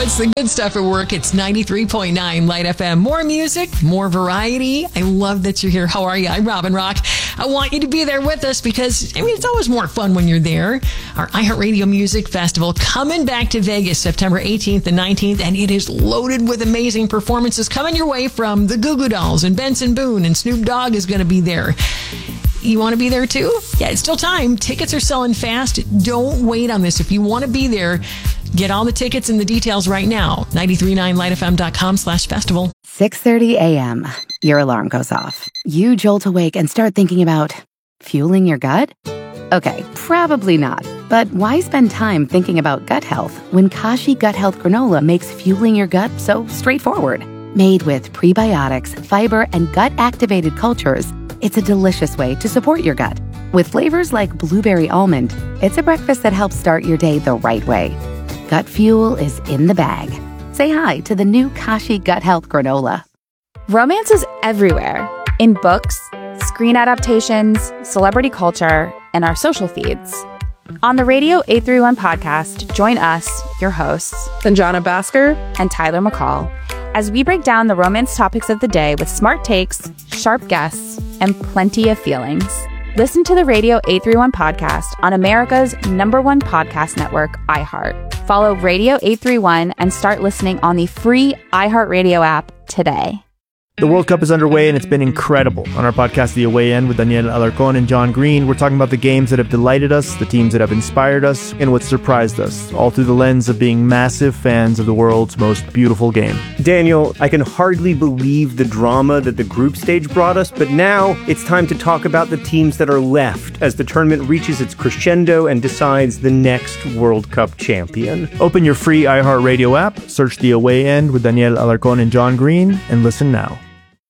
it's the good stuff at work. It's 93.9 Light FM. More music, more variety. I love that you're here. How are you? I'm Robin Rock. I want you to be there with us because, it's always more fun when you're there. Our iHeartRadio Music Festival coming back to Vegas September 18th and 19th, and it is loaded with amazing performances coming your way from the Goo Goo Dolls and Benson Boone, and Snoop Dogg is going to be there. You want to be there too? Yeah, it's still time. Tickets are selling fast. Don't wait on this. If you want to be there, get all the tickets and the details right now. 939lightfm.com/festival. 6:30 a.m. Your alarm goes off. You jolt awake and start thinking about fueling your gut? Okay, probably not. But why spend time thinking about gut health when Kashi Gut Health Granola makes fueling your gut so straightforward? Made with prebiotics, fiber, and gut-activated cultures, it's a delicious way to support your gut. With flavors like blueberry almond, it's a breakfast that helps start your day the right way. Gut fuel is in the bag. Say hi to the new Kashi Gut Health Granola. Romance is everywhere. In books, screen adaptations, celebrity culture, and our social feeds. On the Radio 831 podcast, join us, your hosts, Sanjana Bhaskar and Tyler McCall, as we break down the romance topics of the day with smart takes, sharp guests, and plenty of feelings. Listen to the Radio 831 podcast on America's #1 podcast network, iHeart. Follow Radio 831 and start listening on the free iHeartRadio app today. The World Cup is underway and it's been incredible. On our podcast, The Away End, with Daniel Alarcon and John Green, we're talking about the games that have delighted us, the teams that have inspired us, and what surprised us, all through the lens of being massive fans of the world's most beautiful game. Daniel, I can hardly believe the drama that the group stage brought us, but now it's time to talk about the teams that are left as the tournament reaches its crescendo and decides the next World Cup champion. Open your free iHeartRadio app, search The Away End with Daniel Alarcon and John Green, and listen now.